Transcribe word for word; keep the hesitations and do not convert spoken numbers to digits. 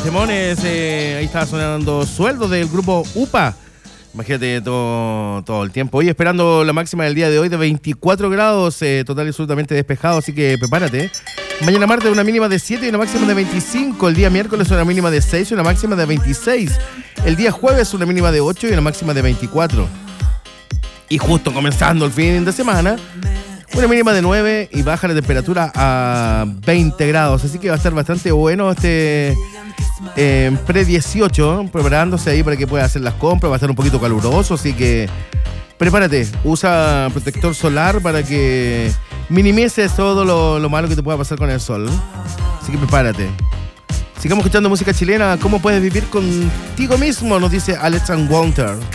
Temones, eh, ahí estaba sonando Sueldo del grupo UPA. Imagínate todo, todo el tiempo. Hoy esperando la máxima del día de hoy de veinticuatro grados, eh, total y absolutamente despejado, así que prepárate. Mañana martes una mínima de siete y una máxima de veinticinco. El día miércoles una mínima de seis y una máxima de veintiséis. El día jueves una mínima de ocho y una máxima de veinticuatro. Y justo comenzando el fin de semana, una mínima de nueve y baja la temperatura a veinte grados. Así que va a estar bastante bueno este eh, pre dieciocho, preparándose ahí para que pueda hacer las compras. Va a estar un poquito caluroso, así que prepárate. Usa protector solar para que minimices todo lo, lo malo que te pueda pasar con el sol. Así que prepárate. Sigamos escuchando música chilena. ¿Cómo puedes vivir contigo mismo? Nos dice Alex and Walter.